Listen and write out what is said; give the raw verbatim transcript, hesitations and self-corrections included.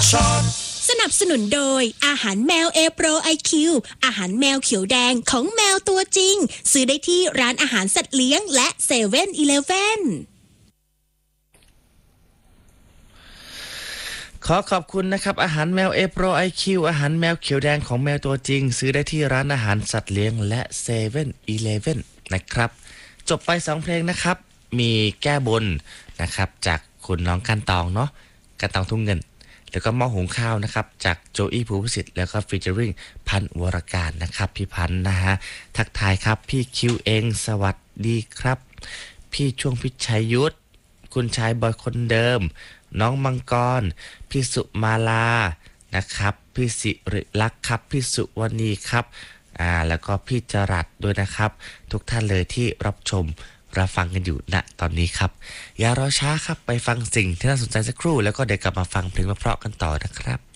สนับสนุนโดยอาหารแมวเอโปรไอคิวอาหารแมวเขียวแดงของแมวตัวจริงซื้อได้ที่ร้านอาหารสัตว์เลี้ยงและเซเว่นอีเลฟเว่นขอขอบคุณนะครับอาหารแมวเอโปรไอคิวอาหารแมวเขียวแดงของแมวตัวจริงซื้อได้ที่ร้านอาหารสัตว์เลี้ยงและเซเว่นอีเลฟเว่นนะครับจบไปสองเพลงนะครับมีแก้บนนะครับจากคุณน้องกันตองเนาะกันตองทุ่งเงินแล้วก็หม้อหุงข้าวนะครับจากโจอี้ภูพิสิทธิ์แล้วก็ฟีเจอริงพันวรการนะครับพี่พันนะฮะทักทายครับพี่คิวเองสวัสดีครับพี่ช่วงพิชัยยุทธคุณชายบอยคนเดิมน้องมังกรพี่สุมาลานะครับพี่สิริลักษ์ครับพี่สุวรรณีครับอ่าแล้วก็พี่จรัสด้วยนะครับทุกท่านเลยที่รับชมรับฟังกันอยู่ณตอนนี้ครับอย่ารอช้าครับไปฟังสิ่งที่น่าสนใจสักครู่แล้วก็เดี๋ยวกลับมาฟังเพลงเพราะๆกันต่อนะครับ